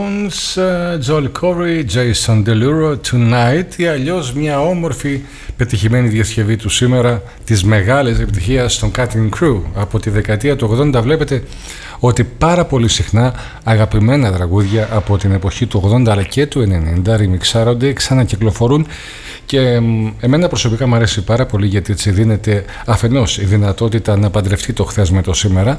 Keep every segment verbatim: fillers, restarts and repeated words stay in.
Joel Corey, Jason Derulo, Tonight, ή αλλιώς μια όμορφη πετυχημένη διασκευή του σήμερα της μεγάλης επιτυχίας των Cutting Crew από τη δεκαετία του ογδόντα. Βλέπετε ότι πάρα πολύ συχνά αγαπημένα τραγούδια από την εποχή του ογδόντα αλλά και του ενενήντα ρημιξάρονται, ξανακυκλοφορούν και εμένα προσωπικά μου αρέσει πάρα πολύ, γιατί έτσι δίνεται αφενός η δυνατότητα να παντρευτεί το χθες με το σήμερα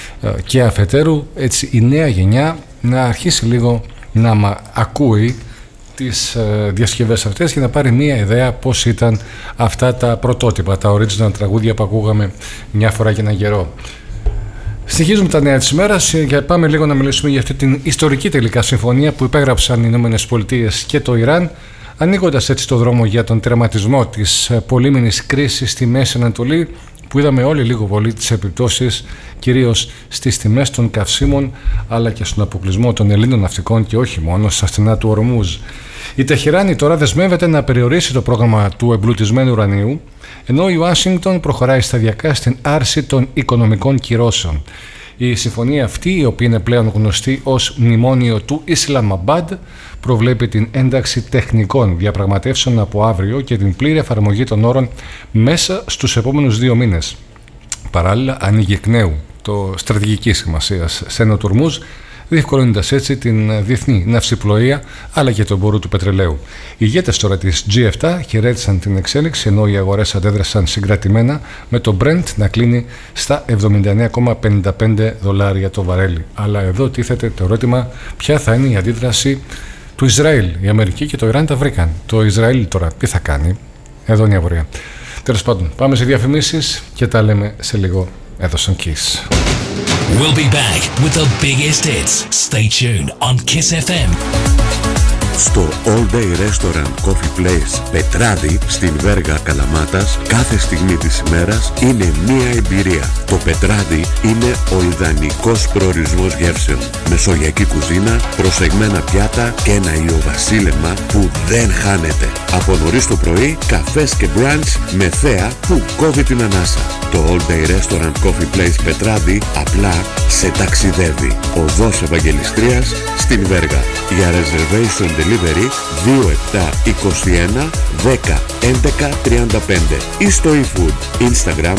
και αφετέρου έτσι η νέα γενιά να αρχίσει λίγο να μα ακούει τις ε, διασκευές αυτές και να πάρει μία ιδέα πώς ήταν αυτά τα πρωτότυπα, τα original τραγούδια που ακούγαμε μια φορά και έναν καιρό. Συνεχίζουμε τα νέα της ημέρας και πάμε λίγο να μιλήσουμε για αυτή την ιστορική τελικά συμφωνία που υπέγραψαν οι Ηνωμένες Πολιτείες και το Ιράν, ανοίγοντας έτσι το δρόμο για τον τερματισμό της πολύμηνης κρίσης στη Μέση Ανατολή, που είδαμε όλοι λίγο πολύ τις επιπτώσεις κυρίως στις τιμές των καυσίμων αλλά και στον αποκλεισμό των Ελλήνων ναυτικών και όχι μόνο στα στενά του Ορμούζ. Η Τεχεράνη τώρα δεσμεύεται να περιορίσει το πρόγραμμα του εμπλουτισμένου ουρανίου, ενώ η Ουάσιγκτον προχωράει σταδιακά στην άρση των οικονομικών κυρώσεων. Η συμφωνία αυτή, η οποία είναι πλέον γνωστή ως Μνημόνιο του Ισλαμαμπάντ, προβλέπει την ένταξη τεχνικών διαπραγματεύσεων από αύριο και την πλήρη εφαρμογή των όρων μέσα στους επόμενους δύο μήνες. Παράλληλα, ανοίγει εκ νέου το στρατηγική σημασία στενό του Ορμούζ, διευκολύνοντας έτσι την διεθνή ναυσιπλοεία αλλά και το εμπόριο του πετρελαίου. Οι ηγέτες τώρα της τζι επτά χαιρέτησαν την εξέλιξη, ενώ οι αγορές αντέδρασαν συγκρατημένα, με το Brent να κλείνει στα εβδομήντα εννέα κόμμα πενήντα πέντε δολάρια το βαρέλι. Αλλά εδώ τίθεται το ερώτημα, ποια θα είναι η αντίδραση του Ισραήλ. Η Αμερική και το Ιράν τα βρήκαν. Το Ισραήλ τώρα τι θα κάνει? Εδώ είναι η απορία. Τέλος πάντων, πάμε σε διαφημίσεις και τα λέμε σε λίγο εδώ στον Kiss. We'll be back with the biggest hits. Stay tuned on Kiss εφ εμ. Στο All Day Restaurant Coffee Place Πετράδι στην Βέργα Καλαμάτας, κάθε στιγμή της ημέρας είναι μία εμπειρία. Το Πετράδι είναι ο ιδανικός προορισμός γεύσεων. Μεσογειακή κουζίνα, προσεγμένα πιάτα και ένα ιοβασίλεμα που δεν χάνεται. Από νωρίς το πρωί, καφές και μπραντς με θέα που κόβει την ανάσα. Το All Day Restaurant Coffee Place Πετράδι απλά σε ταξιδεύει. Οδός Ευαγγελιστρίας στην Βέργα. Για reservation delivery δύο επτά είκοσι ένα δέκα έντεκα τριάντα πέντε ή στο eFood, Instagram